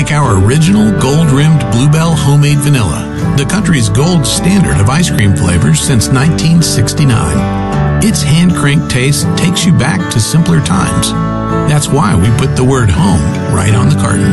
like our original gold-rimmed Bluebell homemade vanilla, the country's gold standard of ice cream flavors since 1969. Its hand-cranked taste takes you back to simpler times. That's why we put the word home right on the carton.